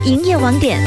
营业网点。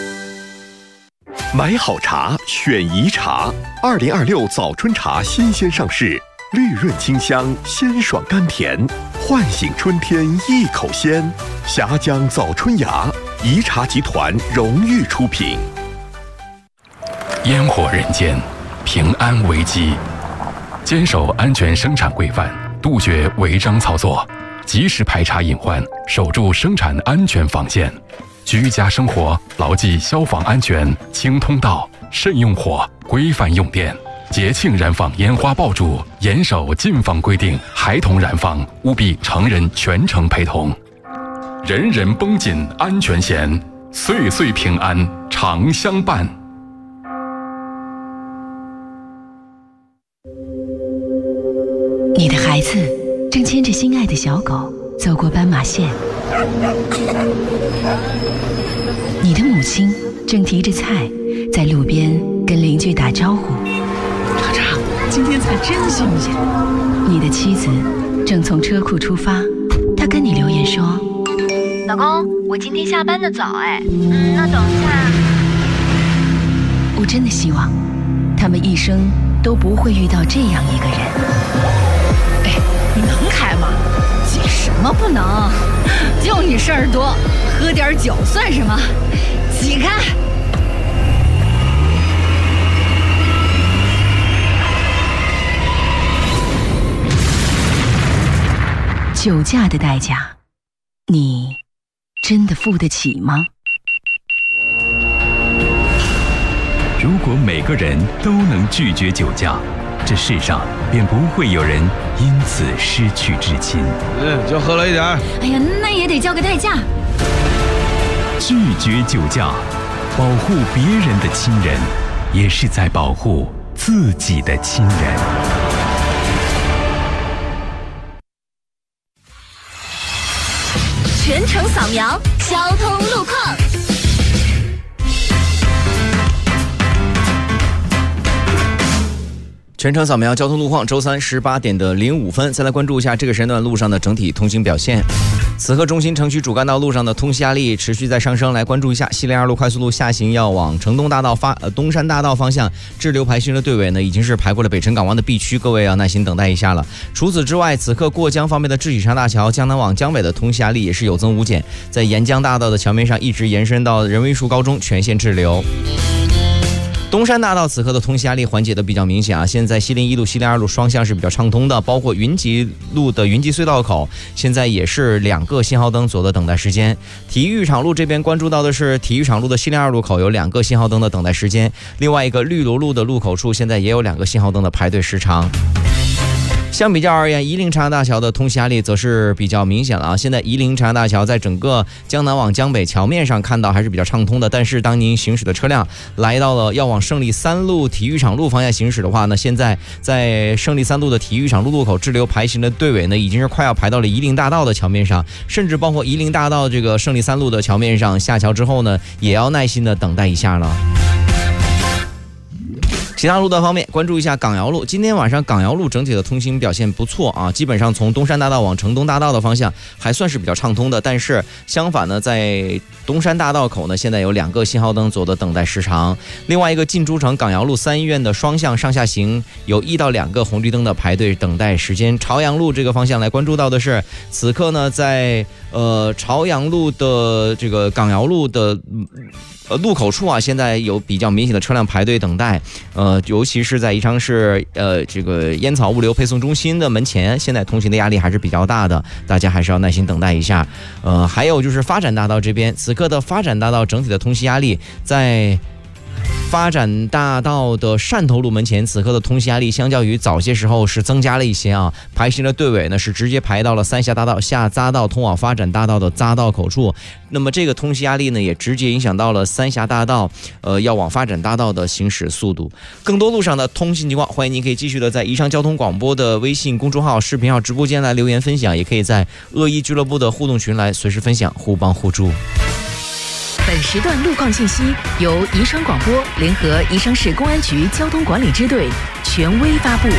买好茶，选宜茶。2026早春茶新鲜上市，绿润清香，鲜爽甘甜，唤醒春天一口鲜。峡江早春芽，宜茶集团荣誉出品。 烟火人间，平安危机，坚守安全生产规范，杜绝违章操作，及时排查隐患，守住生产安全防线。居家生活牢记消防安全，清通道，慎用火，规范用电。节庆燃放烟花爆竹，严守禁放规定，孩童燃放务必成人全程陪同。人人绷紧安全弦，岁岁平安常相伴。 你的孩子正牵着心爱的小狗走过斑马线，你的母亲正提着菜在路边跟邻居打招呼。 厂长，今天菜真新鲜。 你的妻子正从车库出发，她跟你留言说： 老公，我今天下班的早那等一下。 我真的希望他们一生都不会遇到这样一个人。 你能开吗？急什么不能？就你事儿多，喝点酒算什么？挤开！ 酒驾的代价，你真的付得起吗？ 如果每个人都能拒绝酒驾，这世上便不会有人因此失去至亲。 就喝了一点。 哎呀，那也得交个代价。 拒绝酒驾，保护别人的亲人，也是在保护自己的亲人。 全程扫描交通路况。 全程扫描交通路况，周三18点的05分，再来关注一下这个时间段路上的整体通行表现。此刻中心城区主干道路上的通行压力持续在上升，来关注一下西陵2路快速路下行要往城东大道东山大道方向滞留排行的队尾呢，已经是排过了北辰港湾的 B 区，各位要耐心等待一下了。除此之外，此刻过江方面的智喜沙大桥江南往江北的通行压力也是有增无减，在沿江大道的桥面上一直延伸到人文树高中全线滞留。东山大道此刻的通行压力缓解的比较明显啊，现在西陵1路、西陵2路双向是比较畅通的，包括云集路的云集隧道口，现在也是2个信号灯左右的等待时间。体育场路这边关注到的是体育场路的西陵2路口有2个信号灯的等待时间，另外一个绿萝路的路口处现在也有2个信号灯的排队时长。相比较而言，夷陵长江大桥的通行压力则是比较明显了啊。现在夷陵长江大桥在整个江南往江北桥面上看到还是比较畅通的，但是当您行驶的车辆来到了要往胜利3路体育场路方向行驶的话呢，现在在胜利3路的体育场路路口滞留排行的队尾呢，已经是快要排到了夷陵大道的桥面上，甚至包括夷陵大道这个胜利3路的桥面上，下桥之后呢，也要耐心的等待一下了。其他路段方面，关注一下港瑶路。今天晚上港瑶路整体的通行表现不错啊，基本上从东山大道往城东大道的方向还算是比较畅通的。但是相反呢，在东山大道口呢，现在有2个信号灯左右的等待时长。另外一个进珠城港瑶路3医院的双向上下行有1到2个红绿灯的排队等待时间。朝阳路这个方向来关注到的是，此刻呢在朝阳路的这个港瑶路的路口处啊，现在有比较明显的车辆排队等待，尤其是在宜昌市这个烟草物流配送中心的门前，现在通行的压力还是比较大的，大家还是要耐心等待一下。还有就是发展大道这边，此刻的发展大道整体的通行压力在发展大道的汕头路门前，此刻的通行压力相较于早些时候是增加了一些啊。排行的队尾呢是直接排到了三峡大道下匝道通往发展大道的匝道口处。那么这个通行压力呢也直接影响到了三峡大道要往发展大道的行驶速度。更多路上的通行情况，欢迎您可以继续的在宜昌交通广播的微信公众号、视频号、直播间来留言分享，也可以在恶意俱乐部的互动群来随时分享，互帮互助。 本时段路况信息由宜昌广播联合宜昌市公安局交通管理支队权威发布。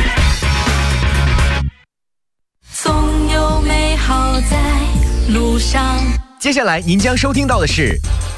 总有美好在路上。 接下来您将收听到的是